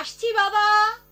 আসছি বাবা।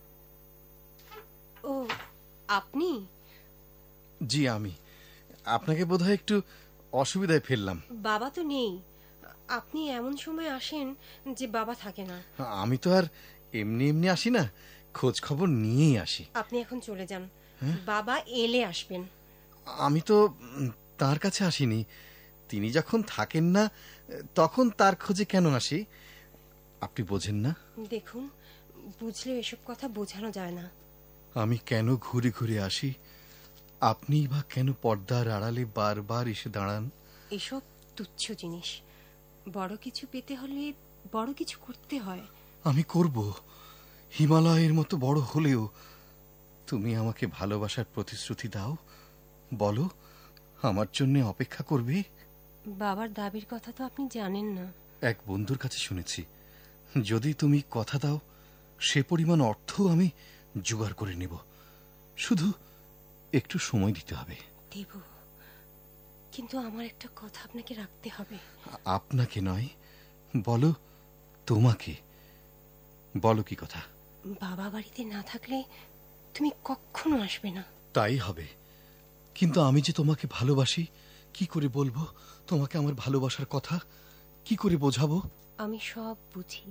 ও আপনি? জি আমি। আপনাকে বোধহয় একটু অসুবিধায় ফেললাম। বাবা তো নেই, আপনি এমন সময় আসেন যে বাবা থাকে না। আমি তো আর এমনি এমনি আসি না, খোঁজ খবর নিয়েই আসি। আপনি এখন চলে যান, বাবা এলে আসবেন। আমি তো তার কাছে আসিনি। তিনি যখন থাকেন না তখন তার খোঁজে কেন আসি? আপনি বোঝেন না? দেখুন, বুঝলেও এসব কথা বোঝানো যায় না। আমি কেন ঘুরে ঘুরে আসি, আপনি বা কেন পর্দার আড়ালে বারবার এসে দাঁড়ান? এসব তুচ্ছ জিনিস। বড় কিছু পেতে হলে বড় কিছু করতে হয়। আমি করব, হিমালয়ের মতো বড় হলেও। তুমি আমাকে ভালোবাসার প্রতিশ্রুতি দাও, বলো আমার জন্য অপেক্ষা করবে। বাবার দাবির কথা তো আপনি জানেন না। এক বন্ধুর কাছে শুনেছি, যদি তুমি কথা দাও সে পরিমাণ অর্থ আমি জোগাড় করে নেব, শুধু একটু সময় দিতে হবে। দেব, কিন্তু আমার একটা কথা আপনাকে রাখতে হবে। আপনাকে নয়, বলো তোমাকে। বলো কি কথা? বাবা বাড়িতে না থাকলে তুমি কখনো আসবে না। তাই হবে, কিন্তু আমি যে তোমাকে ভালোবাসি, কি করে বলবো তোমাকে আমার ভালোবাসার কথা? কি করে বোঝাবো? আমি সব বুঝি।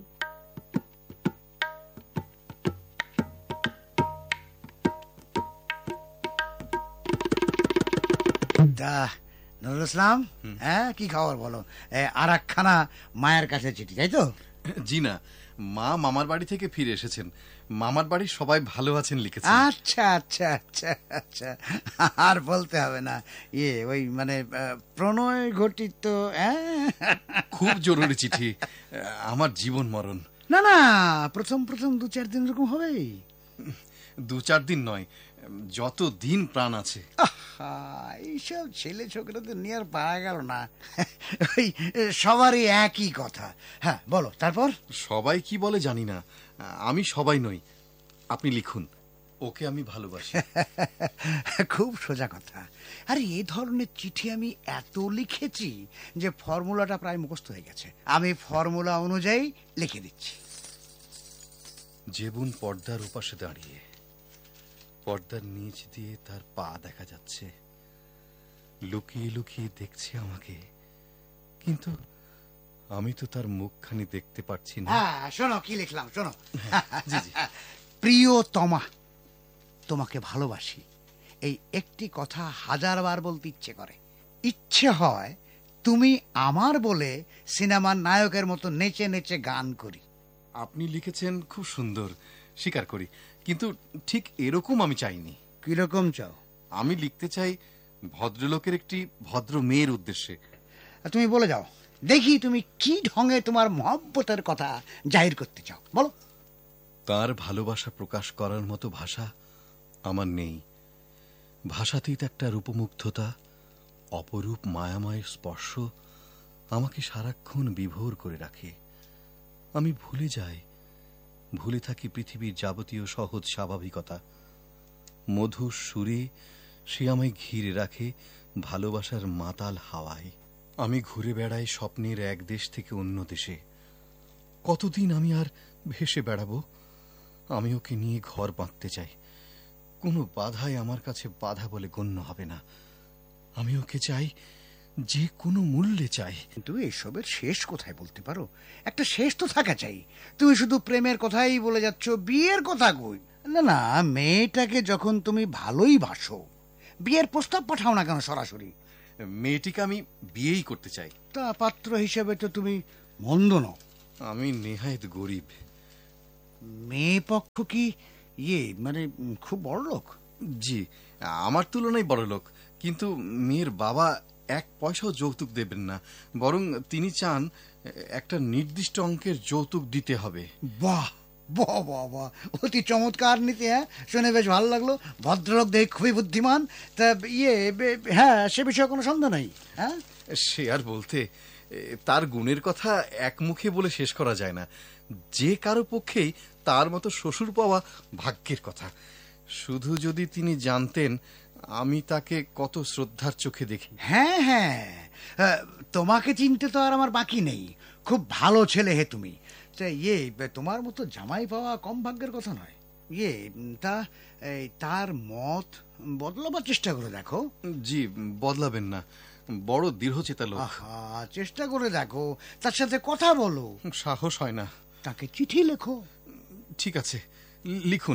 নুরুল ইসলাম, হ্যাঁ কি খবর বলো? আর একখানা মায়ের কাছে চিঠি, তাই তো? জি না, মা মামার বাড়ি থেকে ফিরে এসেছেন। মামার বাড়ির সবাই ভালো আছেন লিখেছেন। আচ্ছা আচ্ছা আচ্ছা আচ্ছা, আর বলতে হবে না। ওই মানে প্রণয় ঘটিত খুব জরুরি চিঠি, আমার জীবন মরণ। না না, প্রথম প্রথম 2-4 দিন এরকম হবেই। 2-4 দিন নয়, যত দিন প্রাণ আছে। এইসব ছেলে ছোকরা তো নিয়ে আর পারা গেল না। ওই সবারই একই কথা। হ্যাঁ বলো তারপর। সবাই কি বলে জানি না, আমি সবাই নই। আপনি লিখুন, ওকে আমি ভালোবাসি। খুব সোজা কথা। আরে এই ধরনের চিঠি আমি এত লিখেছি যে ফর্মুলাটা প্রায় মুখস্থ হয়ে গেছে। আমি ফর্মুলা অনুযায়ী লিখে দিচ্ছি। জেবুন পর্দার ওপাশে দাঁড়িয়ে, পর্দার নিচ দিয়ে তার পা দেখা যাচ্ছে। লুকিয়ে লুকিয়ে দেখছে আমাকে, কিন্তু আমি তো তার মুখখানি দেখতে পাচ্ছি না। হ্যাঁ শোনো কি লিখলাম, শোনো। জি জি। প্রিয়তমা, তোমাকে ভালোবাসি, এই একটি কথা 1000 বার বলতে ইচ্ছে করে। ইচ্ছে হয় তুমি আমার বলে সিনেমার নায়কের মতো নেচে নেচে গান করি। আপনি লিখেছেন খুব সুন্দর, স্বীকার করি, কিন্তু ঠিক এরকম আমি চাইনি। কিরকম চাও? আমি লিখতে চাই ভদ্রলোকের একটি ভদ্র মেয়ের উদ্দেশ্যে। তুমি বলে যাও দেখি, তুমি কি ঢঙে তোমার মহব্বতের কথা জাহির করতে চাও, বলো। তার ভালোবাসা প্রকাশ করার মতো ভাষা আমার নেই। ভাষাতীত একটা রূপমুগ্ধতা, অপরূপ মায়াময়ের স্পর্শ আমাকে সারাক্ষণ বিভোর করে রাখে। আমি ভুলে যাই, ভুলে থাকি পৃথিবীর যাবতীয় সহজ স্বাভাবিকতা। মধুর সুরে সে আমায় ঘিরে রাখে ভালোবাসার মাতাল হাওয়ায়। আমি ঘুরে বেড়াই স্বপ্নের এক দেশ থেকে অন্য দেশে। কতদিন আমি আর ভেসে বেড়াবো? আমি ওকে নিয়ে ঘর বাঁধতে চাই, কোনো বাধাই আমার কাছে বাধা বলে গণ্য হবে না। আমি ওকে চাই, যে কোনো মূল্যে চাই। কিন্তু এসবের শেষ কোথায় বলতে পারো? একটা শেষ তো থাকা চাই। তুমি শুধু প্রেমের কথাই বলে যাচ্ছ, বিয়ের কথা কই? না না, মেয়েটাকে যখন তুমি ভালোই বাসো, বিয়ের প্রস্তাব পাঠাও না কেন সরাসরি? মেয়েটিকে আমি বিয়েই করতে চাই। তা পাত্র হিসেবে তো তুমি মন্দ নও। আমি নেহায়েত গরিব। মেয়ে পক্ষ কি মানে খুব বড় লোক? জি, আমার তুলনায় বড় লোক, কিন্তু মেয়ের বাবা 1 পয়সাও যৌতুক দেবেন না, বরং তিনি চান একটা নির্দিষ্ট অঙ্কের যৌতুক দিতে হবে। বাহ বাহ বাহ বাহ, অতি চমৎকার নীতি। হ্যাঁ শুনে বেশ ভালো লাগলো। ভদ্রলোক দেখে খুবই বুদ্ধিমান। তা হ্যাঁ সে বিষয়ে কোনো সন্দেহ নাই। হ্যাঁ সে আর বলতে, তার গুণের কথা এক মুখে বলে শেষ করা যায় না। যে কারো পক্ষেই তার মতো শ্বশুর পাওয়া ভাগ্যের কথা। শুধু যদি তিনি জানতেন আমি তাকে কত শ্রদ্ধার চোখে দেখি। হ্যাঁ হ্যাঁ, তোমাকে চিনতে তো আর আমার বাকি নেই। খুব ভালো ছেলে হে তুমি। তা তোমার মতো জামাই পাওয়া কম ভাগ্যের কথা নয়। তা তার মত বদলাবার চেষ্টা করে দেখো। জি, বদলাবেন না, বড় দৃঢ়চেতা লোক। চেষ্টা করে দেখো, তার সাথে কথা বলো। সাহস হয় না। তাকে চিঠি লেখো। ঠিক আছে, লিখুন।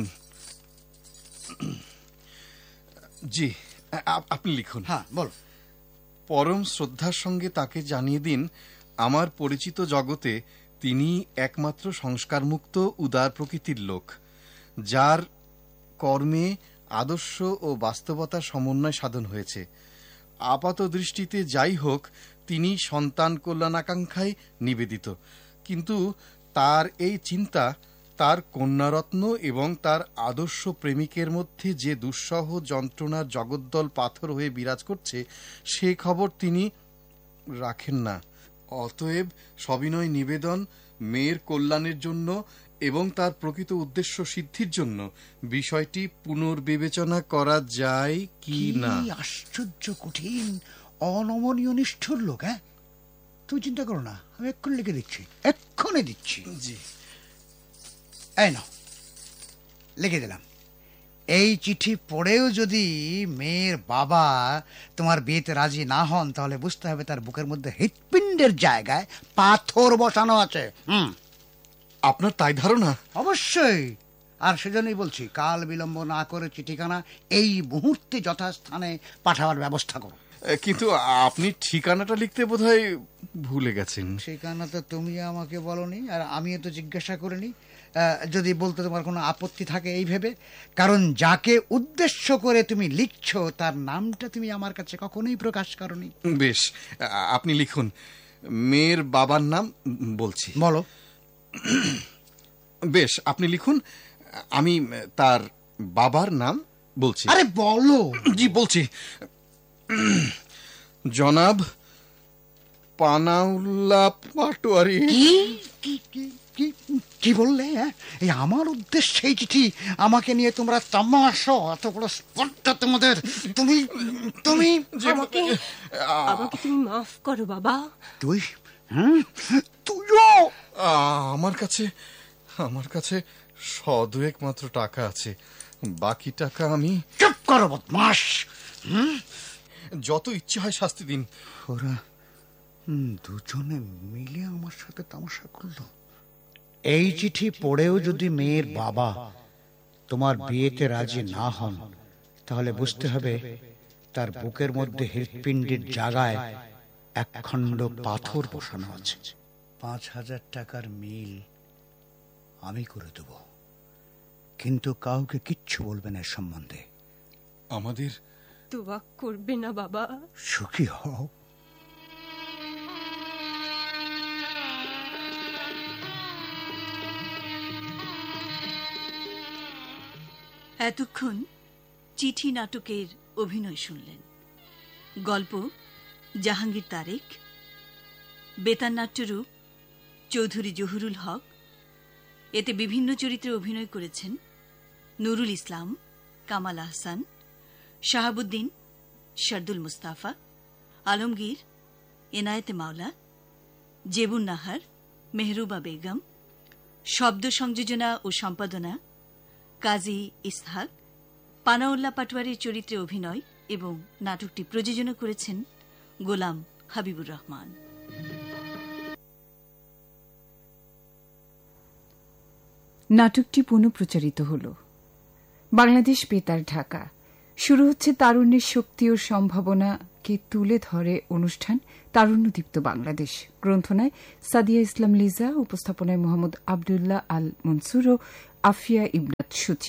জি, আপনি লিখুন। হ্যাঁ, বল। পরম শ্রদ্ধার সঙ্গে তাকে জানিয়ে দিন, আমার পরিচিত জগতে তিনি একমাত্র সংস্কারমুক্ত উদার প্রকৃতির লোক, যার কর্মে আদর্শ ও বাস্তবতার সমন্বয় সাধন হয়েছে। আপাত দৃষ্টিতে যাই হোক, তিনি সন্তান কল্যাণাকাঙ্ক্ষায় নিবেদিত, কিন্তু তার এই চিন্তা তার কন্যারত্ন এবং তার আদর্শ প্রেমিকের মধ্যে যে দুঃসহ যন্ত্রণার জগদ্দল পাথর হয়ে বিরাজ করছে, সে খবর তিনি রাখেন না। অতএব সবিনয় নিবেদন, মেয়ের কল্যাণের জন্য এবং তার প্রকৃত উদ্দেশ্য সিদ্ধির জন্য বিষয়টি পুনর্বিবেচনা করা যায় কি না। আশ্চর্য কঠিন, অনমনীয় নিষ্ঠুর লোক। হ্যাঁ, তুমি চিন্তা করো না, আমি এক্ষুনি লিখে দিচ্ছি, এক্ষুনি দিচ্ছি। জি, এই নাও, লিখে দিলাম। এই চিঠি পড়েও যদি মেয়ের বাবা তোমার বিয়েতে রাজি না হন, তাহলে বুঝতে হবে তার বুকের মধ্যে হৃৎপিণ্ডের জায়গায় পাথর বসানো আছে। আপনার তাই ধারণা? অবশ্যই। আর সেজন্যই বলছি, কাল বিলম্ব না করে চিঠিখানা এই মুহূর্তে যথাস্থানে পাঠাবার ব্যবস্থা করো। কিন্তু আপনি ঠিকানাটা লিখতে বোধহয় ভুলে গেছেন। ঠিকানা তো তুমি আমাকে বলনি, আর আমিও তো জিজ্ঞাসা করিনি। যদি বলতে তোমার কোনো আপত্তি থাকে এই ভেবে, কারণ যাকে উদ্দেশ্য করে তুমি লিখছো তার নামটা তুমি আমার কাছে কখনোই প্রকাশ করনি। বেশ, আপনি লিখুন। মেয়ের বাবার নাম বলছি। বলো। বেশ, আপনি লিখুন। আমি তার বাবার নাম বলছি। আরে বলো। জি, বলছি। জনাব পানাউল্লাহ পাটোয়ারি। কি বললে? এই আমার উদ্দেশ্যে এই চিঠি, আমাকে নিয়ে তোমরা তামাশা, এত বড় স্পর্ধা তোমাদের! তুমি তুমি আমাকে তুমি মাফ করো বাবা। তুইও? আমার কাছে সদুয়েক মাত্র টাকা আছে, বাকি টাকা আমি... চুপ করো বদমাশ! যত ইচ্ছে হয় শাস্তি দিন। ওরা দুজনে মিলে আমার সাথে তামাশা করলো। এই চিঠি পড়েও যদি মেয়ের বাবা তোমার বিয়েতে রাজি না হন, তাহলে বুঝতে হবে তার বুকের মধ্যে হৃৎপিণ্ডের জায়গায় একখণ্ড পাথর বসানো আছে। 5,000 টাকার মিল আমি করে দেব, কিন্তু কাউকে কিচ্ছু বলবে না এর সম্বন্ধে। আমাদের তোয়া করবে না বাবা। সুখী হও। এতক্ষণ চিঠি নাটকের অভিনয় শুনলেন। গল্প জাহাঙ্গীর তারেক, বেতার নাট্যরূপ চৌধুরী জহুরুল হক। এতে বিভিন্ন চরিত্রে অভিনয় করেছেন নুরুল ইসলাম, কামাল আহসান, শাহাবুদ্দিন, শার্দুল মুস্তাফা, আলমগীর, এনায়েতে মাওলা, জেবুন নাহার, মেহরুবা বেগম। শব্দ সংযোজনা ও সম্পাদনা কাজী ইসহাক। পানাউল্লাহ পাটোয়ারির চরিত্রে অভিনয় এবং নাটকটি প্রযোজনা করেছেন গোলাম হাবিবুর রহমান। নাটকটি পুনঃপ্রচারিত হল। বাংলাদেশ বেতার, ঢাকা। শুরু হচ্ছে তারুণ্যের শক্তি ও সম্ভাবনাকে তুলে ধরে অনুষ্ঠান তারুণ্যদীপ্ত বাংলাদেশ। গ্রন্থনায় সাদিয়া ইসলাম লিজা, উপস্থাপনায় মোহাম্মদ আবদুল্লাহ আল মনসুর ও আফিয়া ইবনাত সূচি।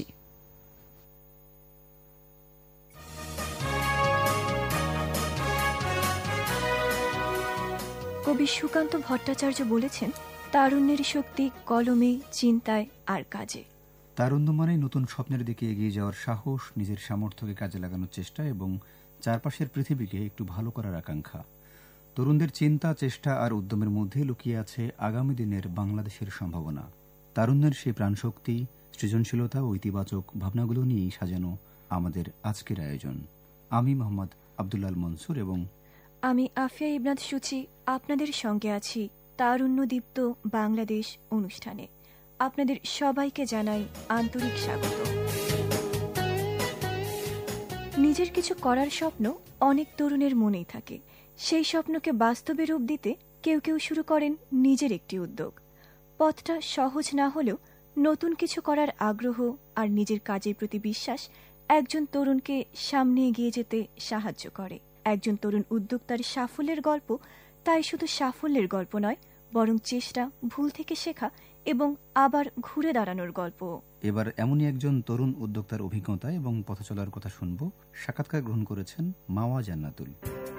কবি সুকান্ত ভট্টাচার্য বলেছেন, তারুণ্যের শক্তি কলমে, চিন্তায় আর কাজে। তারুণ্য মানে নতুন স্বপ্নের দিকে এগিয়ে যাওয়ার সাহস, নিজের সামর্থ্যকে কাজে লাগানোর চেষ্টা এবং চারপাশের পৃথিবীকে একটু ভালো করার আকাঙ্ক্ষা। তরুণদের চিন্তা, চেষ্টা আর উদ্যমের মধ্যে লুকিয়ে আছে আগামী দিনের বাংলাদেশের সম্ভাবনা। তারুণ্যের সেই প্রাণশক্তি, সৃজনশীলতা ও ইতিবাচক ভাবনাগুলো নিয়েই সাজানো আমাদের আজকের আয়োজন। আমি মোহাম্মদ আবদুল্লাহ আল মনসুর এবং আমি আফিয়া ইবনাত সূচি আপনাদের সঙ্গে আছি তারুণ্যদীপ্ত বাংলাদেশ অনুষ্ঠানে আপনাদের সবাইকে জানাই আন্তরিক স্বাগত। নিজের কিছু করার স্বপ্ন অনেক তরুণের মনেই থাকে। সেই স্বপ্নকে বাস্তবে রূপ দিতে কেউ কেউ শুরু করেন নিজের একটি উদ্যোগ। পথটা সহজ না হলেও নতুন কিছু করার আগ্রহ আর নিজের কাজের প্রতি বিশ্বাস একজন তরুণকে সামনে এগিয়ে যেতে সাহায্য করে। একজন তরুণ উদ্যোক্তার সাফল্যের গল্প তাই শুধু সাফল্যের গল্প নয়, বরং চেষ্টা, ভুল থেকে শেখা এবং আবার ঘুরে দাঁড়ানোর গল্প। এবার এমনই একজন তরুণ উদ্যোক্তার অভিজ্ঞতা এবং পথ চলার কথা শুনব। সাক্ষাৎকার গ্রহণ করেছেন মাওয়া জান্নাতুল।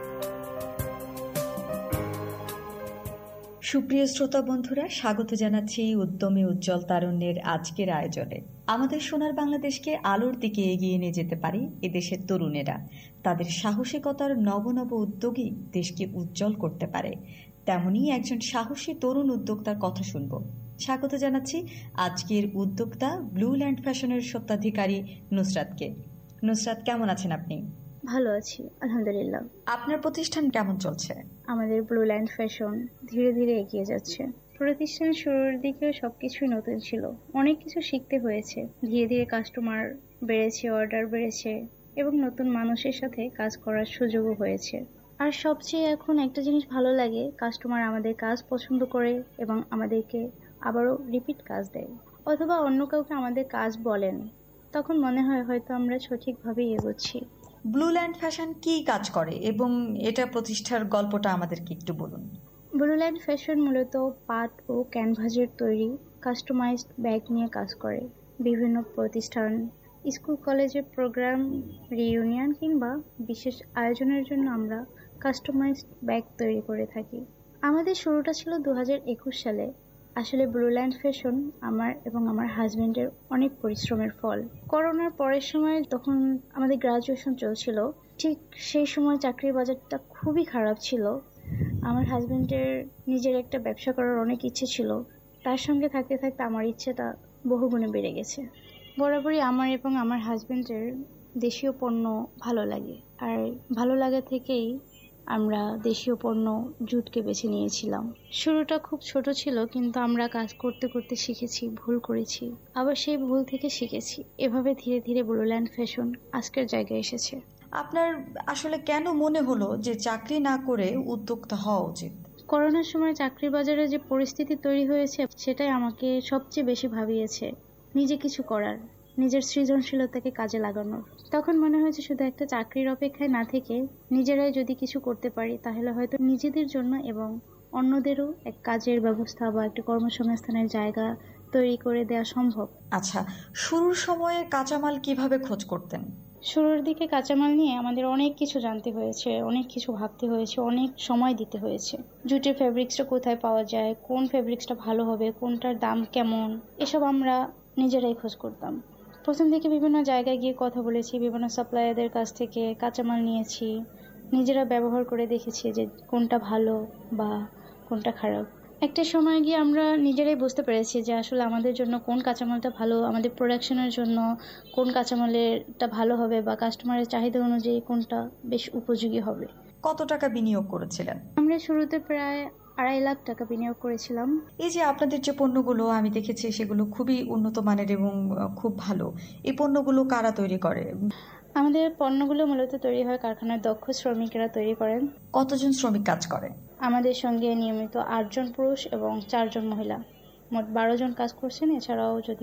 সুপ্রিয় শ্রোতা বন্ধুরা, স্বাগত জানাচ্ছি উদ্যমী উজ্জ্বল তারুণ্যের আজকের আয়োজনে। আমাদের সোনার বাংলাদেশকে আলোর দিকে এগিয়ে নিয়ে যেতে পারে এদেশের তরুণেরা। তাদের সাহসিকতার নব নব উদ্যোগই দেশকে উজ্জ্বল করতে পারে। তেমনই একজন সাহসী তরুণ উদ্যোক্তার কথা শুনব। স্বাগত জানাচ্ছি আজকের উদ্যোক্তা ব্লু ল্যান্ড ফ্যাশনের স্বত্বাধিকারী নুসরাতকে। নুসরাত, কেমন আছেন আপনি? ভালো আছি, আলহামদুলিল্লাহ। আপনার প্রতিষ্ঠান কেমন চলছে? আমাদের ব্লু ল্যান্ড ফ্যাশন ধীরে ধীরে এগিয়ে যাচ্ছে। প্রতিষ্ঠান শুরুর দিকে সবকিছুই নতুন ছিল, অনেক কিছু শিখতে হয়েছে। ধীরে ধীরে কাস্টমার বেড়েছে, অর্ডার বেড়েছে এবং নতুন মানুষের সাথে কাজ করার সুযোগও হয়েছে। আর সবচেয়ে এখন একটা জিনিস ভালো লাগে, কাস্টমার আমাদের কাজ পছন্দ করে এবং আমাদেরকে আবারও রিপিট কাজ দেয়, অথবা অন্য কাউকে আমাদের কাজ বলেন। তখন মনে হয় হয়তো আমরা সঠিকভাবেই এগোচ্ছি। ব্লু ল্যান্ড ফ্যাশন কি কাজ করে এবং এটা প্রতিষ্ঠার গল্পটা আমাদেরকে একটু বলুন। ব্লু ল্যান্ড ফ্যাশন মূলত পাট ও ক্যানভাসের তৈরি কাস্টমাইজড ব্যাগ নিয়ে কাজ করে। বিভিন্ন প্রতিষ্ঠান, স্কুল কলেজের প্রোগ্রাম, রিইউনিয়ন কিংবা বিশেষ আয়োজনের জন্য আমরা কাস্টমাইজড ব্যাগ তৈরি করে থাকি। আমাদের শুরুটা ছিল 2021 সালে। আসলে ব্লু ল্যান্ড ফ্যাশন আমার এবং আমার হাজবেন্ডের অনেক পরিশ্রমের ফল। করোনার পরের সময় তখন আমাদের গ্রাজুয়েশন চলছিল, ঠিক সেই সময় চাকরির বাজারটা খুবই খারাপ ছিল। আমার হাজবেন্ডের নিজের একটা ব্যবসা করার অনেক ইচ্ছে ছিল। তার সঙ্গে থাকতে থাকতে আমার ইচ্ছেটা বহুগুণে বেড়ে গেছে। বরাবরই আমার এবং আমার হাজবেন্ডের দেশীয় পণ্য ভালো লাগে, আর ভালো লাগা থেকেই আমরা দেশীয় পণ্য জুটকে বেছে নিয়েছিলাম। শুরুটা খুব ছোট ছিল, কিন্তু আমরা কাজ করতে করতে শিখেছি, ভুল করেছি, আবার সেই ভুল থেকে শিখেছি। এভাবে ধীরে ধীরে ব্লু ল্যান্ড ফ্যাশন আজকের জায়গায় এসেছে। আপনার আসলে কেন মনে হলো যে চাকরি না করে উদ্যোক্তা হওয়া উচিত? করোনার সময় চাকরির বাজারে যে পরিস্থিতি তৈরি হয়েছে, সেটাই আমাকে সবচেয়ে বেশি ভাবিয়েছে নিজে কিছু করার, নিজের সৃজনশীলতাকে কাজে লাগানোর। তখন মনে হয়েছে শুধু একটা চাকরির অপেক্ষায় না থেকে নিজেরাই যদি কিছু করতে পারি, তাহলে হয়তো নিজেদের জন্য এবং অন্যদেরও এক কাজের ব্যবস্থা বা একটা কর্মসংস্থানের জায়গা তৈরি করে দেওয়া সম্ভব। আচ্ছা, শুরুর সময়ে কাঁচামাল কিভাবে খোঁজ করতেন? শুরুর দিকে কাঁচামাল নিয়ে আমাদের অনেক কিছু জানতে হয়েছে, অনেক কিছু ভাবতে হয়েছে, অনেক সময় দিতে হয়েছে। জুটের ফেব্রিক্সটা কোথায় পাওয়া যায়, কোন ফেব্রিক্সটা ভালো হবে, কোনটার দাম কেমন, এসব আমরা নিজেরাই খোঁজ করতাম। প্রথম থেকে বিভিন্ন জায়গায় গিয়ে কথা বলেছি, বিভিন্ন সাপ্লায়ারদের কাছ থেকে কাঁচামাল নিয়েছি, নিজেরা ব্যবহার করে দেখেছি যে কোনটা ভালো বা কোনটা খারাপ। একটা সময় গিয়ে আমরা নিজেরাই বুঝতে পেরেছি যে আসলে আমাদের জন্য কোন কাঁচামালটা ভালো, আমাদের প্রোডাকশনের জন্য কোন কাঁচামালেরটা ভালো হবে বা কাস্টমারের চাহিদা অনুযায়ী কোনটা বেশ উপযোগী হবে। কত টাকা বিনিয়োগ করেছিলেন? আমরা শুরুতে প্রায় 2.5 লাখ টাকা বিনিয়োগ করেছিলাম। এই যে আপনাদের যে পণ্যগুলো আমি দেখেছি, সেগুলো খুবই উন্নত মানের এবং খুব ভালো। এই পণ্যগুলো কারা তৈরি করে? আমাদের পণ্যগুলো মূলত তৈরি হয় কারখানার দক্ষ শ্রমিকেরা তৈরি করেন। কতজন শ্রমিক কাজ করে? আমাদের সঙ্গে নিয়মিত 8 জন পুরুষ এবং 4 জন মহিলা, মোট 12 জন কাজ করছেন। এছাড়াও যদি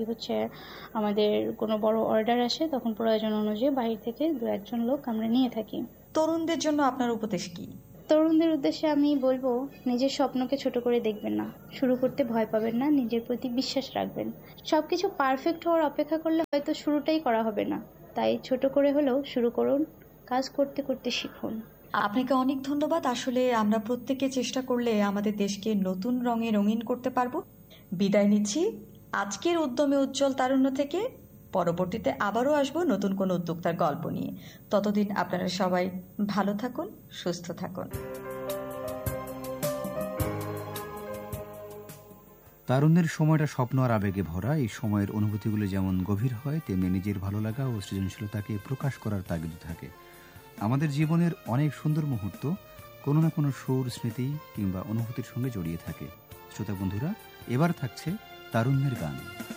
আমাদের কোনো বড় অর্ডার আসে, তখন প্রয়োজন অনুযায়ী বাইরে থেকে 2-1 জন লোক আমরা নিয়ে থাকি। তরুণদের জন্য আপনার উপদেশ কি? তরুণদের উদ্দেশ্যে আমি বলবো, নিজের স্বপ্নকে ছোট করে দেখবেন না, শুরু করতে ভয় পাবেন না, নিজের প্রতি বিশ্বাস রাখবেন। সবকিছু পারফেক্ট হওয়ার অপেক্ষা করলে হয়তো শুরুটাই করা হবে না, তাই ছোট করে হলেও শুরু করুন, কাজ করতে করতে শিখুন। আপনাকে অনেক ধন্যবাদ। আসলে আমরা প্রত্যেকে চেষ্টা করলে আমাদের দেশকে নতুন রঙে রঙিন করতে পারবো। বিদায় নিচ্ছি আজকের উদ্যমে উজ্জ্বল তারুণ্য থেকে। পরবর্তীতে আবারও আসবো নতুন কোনো উদ্যোক্তার গল্প নিয়ে। ততদিন আপনারা সবাই ভালো থাকুন, সুস্থ থাকুন। তারুণ্যের সময়টা স্বপ্ন আর আবেগে ভরা। এই সময়ের অনুভূতিগুলো যেমন গভীর হয়, তেমনি নিজের ভালো লাগা ও সৃজনশীলতাকে প্রকাশ করার তাগিদ থাকে। আমাদের জীবনের অনেক সুন্দর মুহূর্ত কোনো না কোনো সুর, স্মৃতি কিংবা অনুভূতির সঙ্গে জড়িয়ে থাকে। শ্রোতা বন্ধুরা, এবার থাকছে তারুণ্যের গান।